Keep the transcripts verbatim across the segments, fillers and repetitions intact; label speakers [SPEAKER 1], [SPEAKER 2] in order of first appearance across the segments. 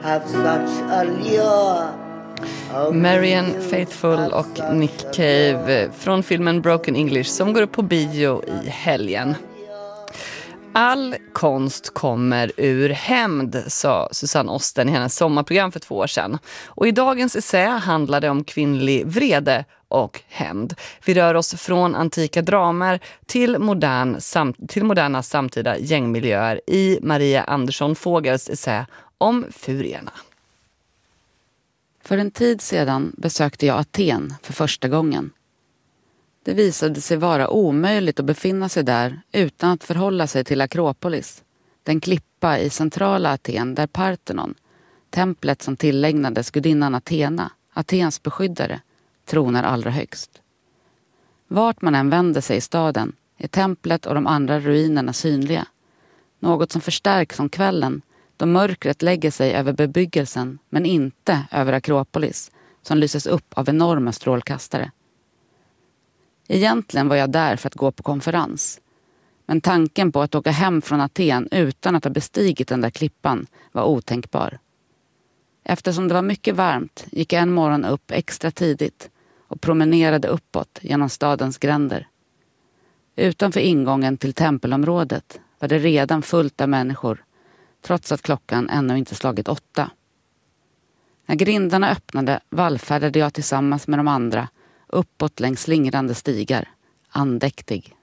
[SPEAKER 1] have such a lure.
[SPEAKER 2] Marianne Faithfull och Nick Cave från filmen Broken English som går upp på bio i helgen. All konst kommer ur hämnd, sa Susanne Osten i hennes sommarprogram för två år sedan. Och i dagens essä handlar det om kvinnlig vrede och hämnd. Vi rör oss från antika dramer till, modern, sam, till moderna samtida gängmiljöer i Maria Andersson Fågels essä om furierna.
[SPEAKER 3] För en tid sedan besökte jag Aten för första gången. Det visade sig vara omöjligt att befinna sig där utan att förhålla sig till Akropolis, den klippa i centrala Aten där Parthenon, templet som tillägnades gudinnan Athena, Atens beskyddare, tronar allra högst. Vart man än vänder sig i staden är templet och de andra ruinerna synliga, något som förstärks om kvällen då mörkret lägger sig över bebyggelsen men inte över Akropolis som lyses upp av enorma strålkastare. Egentligen var jag där för att gå på konferens. Men tanken på att åka hem från Aten utan att ha bestigit den där klippan var otänkbar. Eftersom det var mycket varmt gick jag en morgon upp extra tidigt och promenerade uppåt genom stadens gränder. Utanför ingången till tempelområdet var det redan fullt av människor, trots att klockan ännu inte slagit åtta. När grindarna öppnade vallfärdade jag tillsammans med de andra uppåt längs slingrande stigar, andäktig.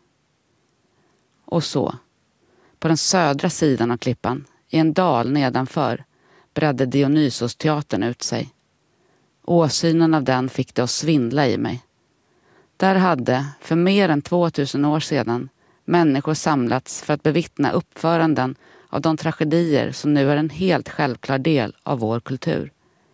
[SPEAKER 3] Och så, på den södra sidan av klippan, i en dal nedanför, bredde Dionysos-teatern ut sig. Åsynen av den fick det att svindla i mig. Där hade, för mer än tvåtusen år sedan, människor samlats för att bevittna uppföranden av de tragedier som nu är en helt självklar del av vår kultur.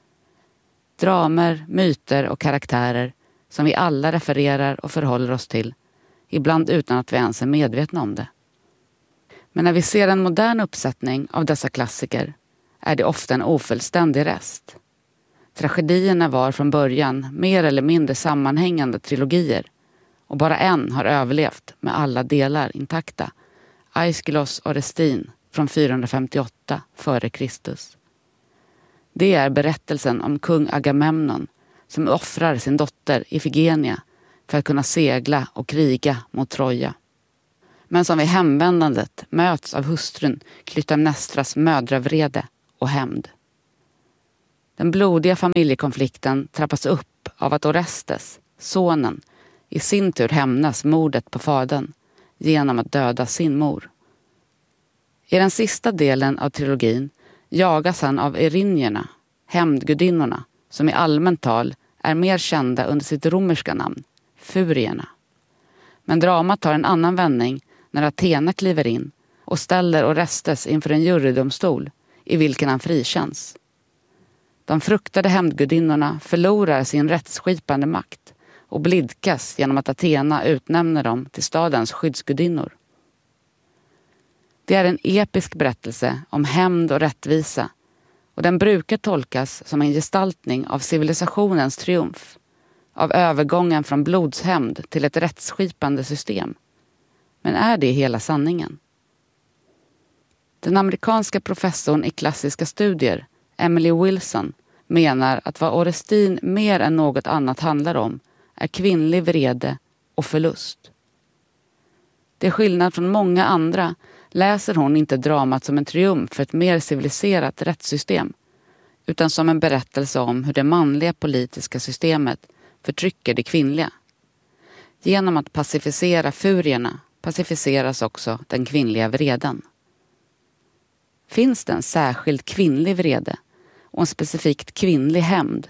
[SPEAKER 3] Dramer, myter och karaktärer som vi alla refererar och förhåller oss till, ibland utan att vi ens är medvetna om det. Men när vi ser en modern uppsättning av dessa klassiker är det ofta en ofullständig rest. Tragedierna var från början mer eller mindre sammanhängande trilogier och bara en har överlevt med alla delar intakta, Aeschylus och Orestin från fyrahundrafemtioåtta före Kristus. Det är berättelsen om kung Agamemnon som offrar sin dotter Ifigenia för att kunna segla och kriga mot Troja. Men som vid hemvändandet möts av hustrun Klytaimnestras mödravrede och hämnd. Den blodiga familjekonflikten trappas upp av att Orestes, sonen, i sin tur hämnas mordet på fadern genom att döda sin mor. I den sista delen av trilogin jagas han av erinierna, hämndgudinnorna, som i allmänt tal är mer kända under sitt romerska namn, furierna. Men dramat tar en annan vändning när Athena kliver in och ställer Orestes inför en jurydomstol i vilken han frikänns. De fruktade hämndgudinnorna förlorar sin rättsskipande makt och blidkas genom att Athena utnämner dem till stadens skyddsgudinnor. Det är en episk berättelse om hämnd och rättvisa och den brukar tolkas som en gestaltning av civilisationens triumf, av övergången från blodshämnd till ett rättsskipande system. Men är det hela sanningen? Den amerikanska professorn i klassiska studier, Emily Wilson, menar att vad Orestin mer än något annat handlar om är kvinnlig vrede och förlust. Till skillnad från många andra läser hon inte dramat som en triumf för ett mer civiliserat rättssystem, utan som en berättelse om hur det manliga politiska systemet förtrycker det kvinnliga. Genom att pacificera furierna pacificeras också den kvinnliga vreden. Finns det en särskild kvinnlig vrede och en specifikt kvinnlig hämnd?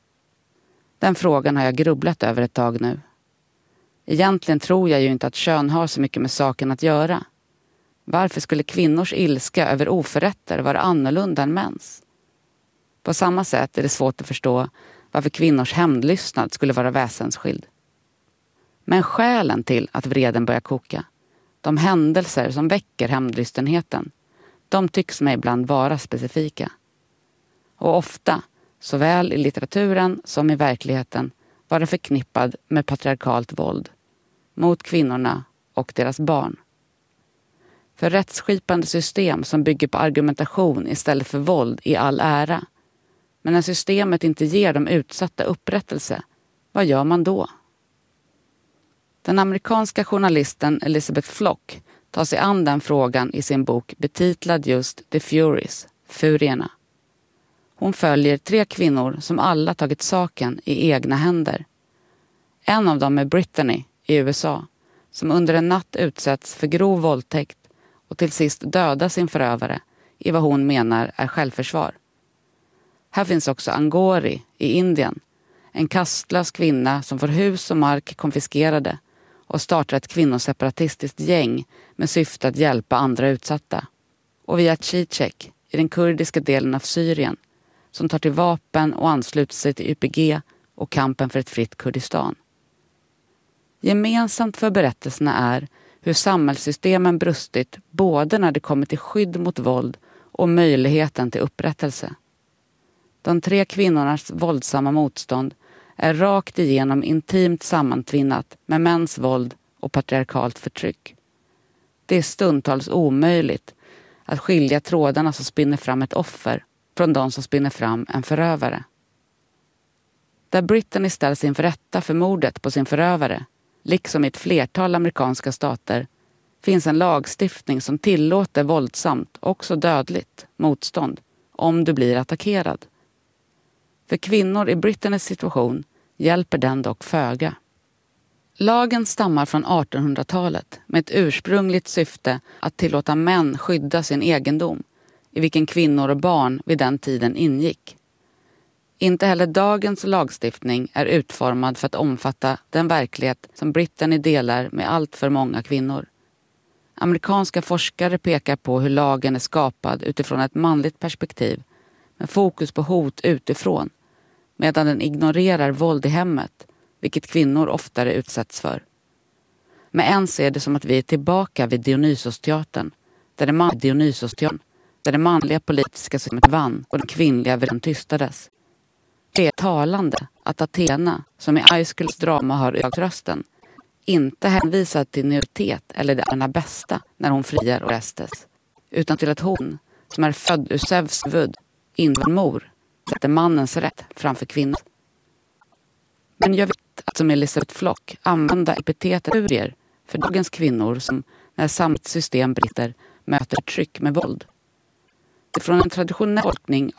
[SPEAKER 3] Den frågan har jag grubblat över ett tag nu. Egentligen tror jag ju inte att kön har så mycket med saken att göra. Varför skulle kvinnors ilska över oförrätter vara annorlunda än mäns? På samma sätt är det svårt att förstå varför kvinnors hämndlystnad skulle vara väsensskild. Men skälen till att vreden börjar koka, de händelser som väcker hämndlystenheten, de tycks mig ibland vara specifika. Och ofta, såväl i litteraturen som i verkligheten, vara förknippad med patriarkalt våld mot kvinnorna och deras barn. För rättsskipande system som bygger på argumentation istället för våld i all ära. Men när systemet inte ger de utsatta upprättelse, vad gör man då? Den amerikanska journalisten Elizabeth Flock tar sig an den frågan i sin bok betitlad just The Furies, Furierna. Hon följer tre kvinnor som alla tagit saken i egna händer. En av dem är Brittany i U S A, som under en natt utsätts för grov våldtäkt och till sist dödar sin förövare i vad hon menar är självförsvar. Här finns också Angori i Indien, en kastlös kvinna som får hus och mark konfiskerade och startar ett kvinnoseparatistiskt gäng med syfte att hjälpa andra utsatta. Och vi har Zizek i den kurdiska delen av Syrien som tar till vapen och ansluter sig till Y P G och kampen för ett fritt Kurdistan. Gemensamt för berättelserna är hur samhällssystemen brustit både när det kommer till skydd mot våld och möjligheten till upprättelse. De tre kvinnornas våldsamma motstånd är rakt igenom intimt sammantvinnat med mäns våld och patriarkalt förtryck. Det är stundtals omöjligt att skilja trådarna som spinner fram ett offer från de som spinner fram en förövare. Där Brittany ställs inför rätta för mordet på sin förövare, liksom i ett flertal amerikanska stater, finns en lagstiftning som tillåter våldsamt, också dödligt, motstånd om du blir attackerad. För kvinnor i Brittany's situation hjälper den dock föga. Lagen stammar från artonhundratalet med ett ursprungligt syfte att tillåta män skydda sin egendom, i vilken kvinnor och barn vid den tiden ingick. Inte heller dagens lagstiftning är utformad för att omfatta den verklighet som Brittany delar med allt för många kvinnor. Amerikanska forskare pekar på hur lagen är skapad utifrån ett manligt perspektiv med fokus på hot utifrån, medan den ignorerar våld i hemmet, vilket kvinnor oftare utsätts för. Men än ser det som att vi är tillbaka vid Dionysos-teatern, där det, man- Dionysos-teatern, där det manliga politiska systemet vann och den kvinnliga vreden tystades. Det är talande att Athena, som i Aeschylus drama har ögotrösten, inte hänvisar till neutralitet eller det allra bästa när hon friar och restes, utan till att hon, som är född ur Zeus huvud, invan mor, sätter mannens rätt framför kvinnan. Men jag vet att som Elizabeth Flock använda epitetet furier för dagens kvinnor som när samhällssystem brister möter tryck med våld. Från en traditionell tolkning